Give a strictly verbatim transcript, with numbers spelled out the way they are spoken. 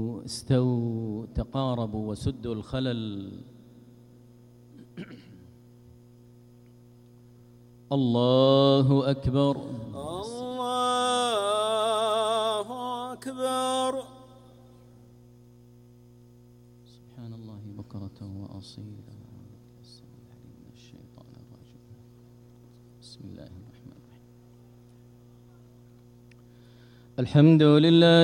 استووا تقاربوا وسدوا الخلل. الله أكبر. الله أكبر. سبحان الله بكرة وأصيلا. من الشيطان الرجيم. بسم الله الرحمن الرحيم. الحمد لله